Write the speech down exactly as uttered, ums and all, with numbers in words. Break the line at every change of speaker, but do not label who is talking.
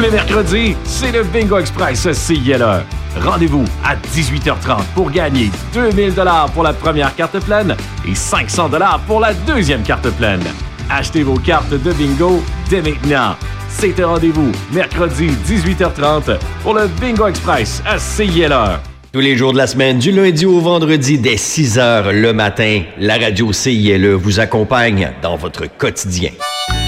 les mercredis, c'est le Bingo Express C I L E. Rendez-vous à dix-huit heures trente pour gagner deux mille dollars pour la première carte pleine et cinq cents dollars pour la deuxième carte pleine. Achetez vos cartes de bingo dès maintenant. C'est un rendez-vous mercredi dix-huit heures trente pour le Bingo Express à C I L E.
Tous les jours de la semaine, du lundi au vendredi, dès six heures le matin, la radio C I L E vous accompagne dans votre quotidien.